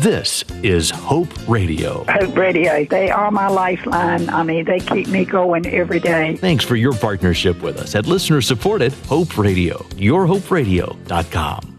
This is Hope Radio. Hope Radio. They are my lifeline. I mean, they keep me going every day. Thanks for your partnership with us at listener-supported Hope Radio. YourHopeRadio.com.